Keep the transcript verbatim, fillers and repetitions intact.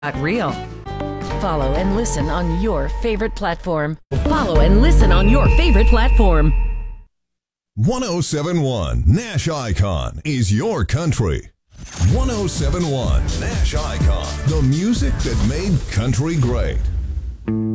Real. Follow and listen on your favorite platform. Follow and listen on your favorite platform. one oh seven point one Nash Icon is your country. one oh seven point one Nash Icon, the music that made country great.